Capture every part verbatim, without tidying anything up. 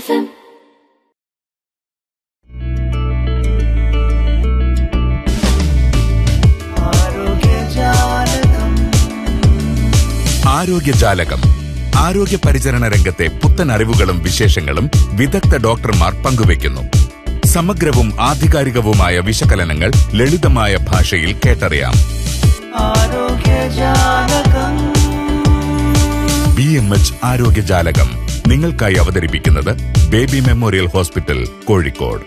F M. ആരോഗ്യജാലകം. ആരോഗ്യ പരിചരണ രംഗത്തെ പുത്തൻ അറിവുകളും വിശേഷങ്ങളും വിദഗ്ധ ഡോക്ടർമാർ പങ്കുവയ്ക്കുന്നു. സമഗ്രവും ആധികാരികവുമായ വിശകലനങ്ങൾ ലളിതമായ ഭാഷയിൽ കേട്ടറിയാം. ബി എം എച്ച് ആരോഗ്യജാലകം നിങ്ങൾക്കായി അവതരിപ്പിക്കുന്നത് ബേബി മെമ്മോറിയൽ ഹോസ്പിറ്റൽ, കോഴിക്കോട്.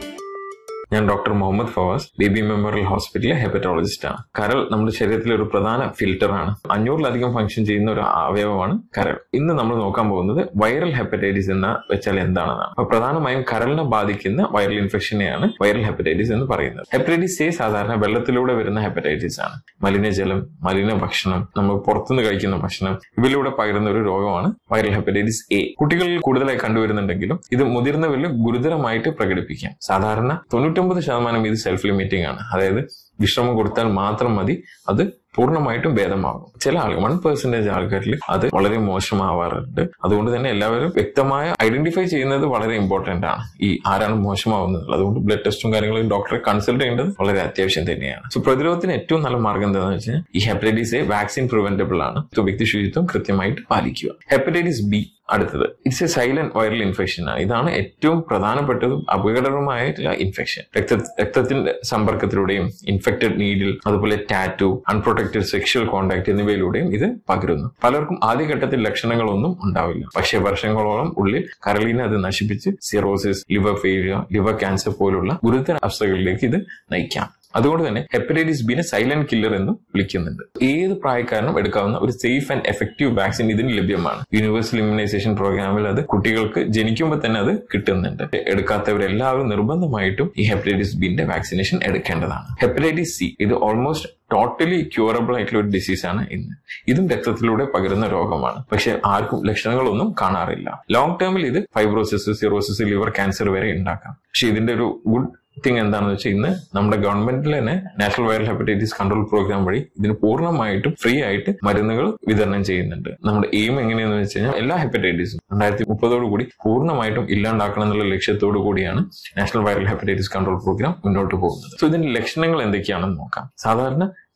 ഞാൻ doctor Muhammad Fawaz, baby memorial ഹോസ്പിറ്റലിലെ ഹെപ്പറ്റോളജിസ്റ്റ് ആണ്. കരൾ നമ്മുടെ ശരീരത്തിലെ ഒരു പ്രധാന ഫിൽറ്റർ ആണ്. അഞ്ഞൂറിലധികം ഫംഗ്ഷൻ ചെയ്യുന്ന ഒരു അവയവമാണ് കരൾ. ഇന്ന് നമ്മൾ നോക്കാൻ പോകുന്നത് വൈറൽ ഹെപ്പറ്റൈറ്റിസ് എന്ന് വെച്ചാൽ എന്താണെന്നാണ്. അപ്പൊ പ്രധാനമായും കരളിനെ ബാധിക്കുന്ന വൈറൽ ഇൻഫെക്ഷനെയാണ് വൈറൽ ഹെപ്പറ്റൈറ്റിസ് എന്ന് പറയുന്നത്. ഹെപ്പറ്റൈറ്റിസ് എ സാധാരണ വെള്ളത്തിലൂടെ വരുന്ന ഹെപ്പറ്റൈറ്റിസ് ആണ്. മലിനജലം, മലിന ഭക്ഷണം, നമ്മൾ പുറത്തുനിന്ന് കഴിക്കുന്ന ഭക്ഷണം, ഇവയിലൂടെ പകരുന്ന ഒരു രോഗമാണ് വൈറൽ ഹെപ്പറ്റൈറ്റിസ് എ. കുട്ടികളിൽ കൂടുതലായി കണ്ടുവരുന്നുണ്ടെങ്കിലും ഇത് മുതിർന്നവരിൽ ഗുരുതരമായിട്ട് പ്രകടിപ്പിക്കാം. സാധാരണ തൊണ്ണൂറ്റൊമ്പത് ശതമാനം ഇത് സെൽഫ് ലിമിറ്റിംഗ് ആണ്. അതായത് വിശ്രമം കൊടുത്താൽ മാത്രം മതി, അത് പൂർണ്ണമായിട്ടും ഭേദമാകും. ചില ആളുകൾ വൺ പെർസെന്റേജ് ആൾക്കാരിൽ അത് വളരെ മോശമാവാറുണ്ട്. അതുകൊണ്ട് തന്നെ എല്ലാവരും വ്യക്തമായ ഐഡന്റിഫൈ ചെയ്യുന്നത് വളരെ ഇമ്പോർട്ടന്റ് ആണ്, ഈ ആരാണ് മോശമാവുന്നത്. അതുകൊണ്ട് ബ്ലഡ് ടെസ്റ്റും കാര്യങ്ങളും ഡോക്ടറെ കൺസൾട്ട് ചെയ്യേണ്ടത് വളരെ അത്യാവശ്യം തന്നെയാണ്. സോ പ്രതിരോധത്തിന് ഏറ്റവും നല്ല മാർഗം എന്താണെന്ന് വെച്ചാൽ ഈ ഹെപ്പറ്റൈറ്റിസ് എ വാക്സിൻ പ്രിവെന്റബിൾ ആണ്. വ്യക്തി ശുചിത്വം കൃത്യമായിട്ട് പാലിക്കുക. ഹെപ്പറ്റൈറ്റിസ് ബി അടുത്തത് it's A silent viral infection ആണ്. ഇതാണ് ഏറ്റവും പ്രധാനപ്പെട്ടതും അപകടകരമായിട്ടുള്ള ഇൻഫെക്ഷൻ. രക്ത രക്തത്തിന്റെ സമ്പർക്കത്തിലൂടെയും ഇൻഫെക്റ്റഡ് നീഡിൽ, അതുപോലെ ടാറ്റു, അൺപ്രൊട്ടക്റ്റഡ് സെക്ഷൽ കോണ്ടാക്ട് എന്നിവയിലൂടെയും ഇത് പകരുന്നു. പലർക്കും ആദ്യഘട്ടത്തിൽ ലക്ഷണങ്ങളൊന്നും ഉണ്ടാവില്ല, പക്ഷേ വർഷങ്ങളോളം ഉള്ളിൽ കരളിനെ അത് നശിപ്പിച്ച് cirrhosis, liver failure, liver cancer പോലുള്ള ഗുരുതര അവസ്ഥകളിലേക്ക് ഇത് നയിക്കാം. അതുകൊണ്ട് തന്നെ ഹെപ്പറ്റൈറ്റിസ് ബിനെ സൈലന്റ് കില്ലർ എന്നും വിളിക്കുന്നുണ്ട്. ഏത് പ്രായക്കാരനും എടുക്കാവുന്ന ഒരു സേഫ് ആൻഡ് എഫക്റ്റീവ് വാക്സിൻ ഇതിന് ലഭ്യമാണ്. യൂണിവേഴ്സൽ ഇമ്മ്യൂണൈസേഷൻ പ്രോഗ്രാമിൽ അത് കുട്ടികൾക്ക് ജനിക്കുമ്പോൾ തന്നെ അത് കിട്ടുന്നുണ്ട്. എടുക്കാത്തവരെല്ലാവരും നിർബന്ധമായിട്ടും ഈ ഹെപ്പറ്റൈറ്റിസ് ബിന്റെ വാക്സിനേഷൻ എടുക്കേണ്ടതാണ്. ഹെപ്പറ്റൈറ്റിസ് സി ഇത് ഓൾമോസ്റ്റ് ടോട്ടലി ക്യൂറബിൾ ആയിട്ടുള്ള ഒരു ഡിസീസാണ് ഇന്ന്. ഇതും രക്തത്തിലൂടെ പകരുന്ന രോഗമാണ്, പക്ഷെ ആർക്കും ലക്ഷണങ്ങളൊന്നും കാണാറില്ല. ലോങ് ടേമിൽ ഇത് ഫൈബ്രോസിസ്, സിറോസിസ്, ലിവർ ക്യാൻസർ വരെ ഉണ്ടാക്കാം. പക്ഷെ ഇതിന്റെ ഒരു ഗുഡ് തിങ് എന്താണെന്ന് വെച്ചാൽ ഇന്ന് നമ്മുടെ ഗവൺമെന്റിൽ തന്നെ national viral hepatitis control programme വഴി ഇതിന് പൂർണ്ണമായിട്ടും ഫ്രീ ആയിട്ട് മരുന്നുകൾ വിതരണം ചെയ്യുന്നുണ്ട്. നമ്മുടെ എയിം എങ്ങനെയാണെന്ന് വെച്ച് കഴിഞ്ഞാൽ എല്ലാ ഹെപ്പറ്റൈറ്റിസും രണ്ടായിരത്തി മുപ്പതോടുകൂടി പൂർണ്ണമായിട്ടും ഇല്ലാണ്ടാക്കണം എന്നുള്ള ലക്ഷ്യത്തോടു കൂടിയാണ് national viral hepatitis control programme മുന്നോട്ട് പോകുന്നത്. സോ ഇതിന്റെ ലക്ഷണങ്ങൾ എന്തൊക്കെയാണെന്ന് നോക്കാം. സാധാരണ